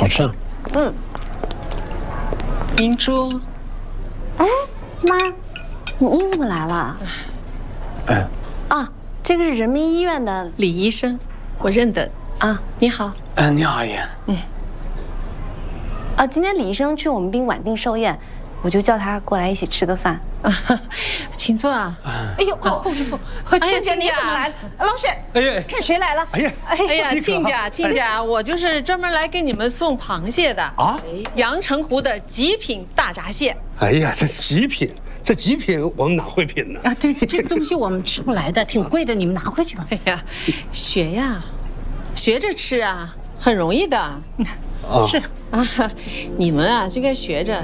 好吃啊。 嗯。 明珠， 哎，妈，你怎么来了？ 哎， 啊，这个是人民医院的李医生，我认得啊。 你好。 你好，阿姨。 今天李医生去我们宾馆订寿宴，我就叫他过来一起吃个饭。 请坐啊。 哎呦，不，亲家你怎么来了？老沈， 哎呀， 看谁来了？ 哎呀， 哎呀，亲家，我就是专门来给你们送螃蟹的啊，阳澄湖的极品大闸蟹。 哎呀，这极品，我们哪会品呢？ 啊，对，这个东西我们吃不来的，挺贵的，你们拿回去吧。 哎呀，学着吃啊，很容易的。 是啊，你们啊就该学着